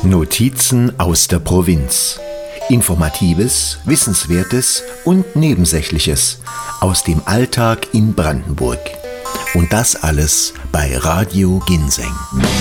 Notizen aus der Provinz. Informatives, Wissenswertes und Nebensächliches aus dem Alltag in Brandenburg. Und das alles bei Radio Ginseng.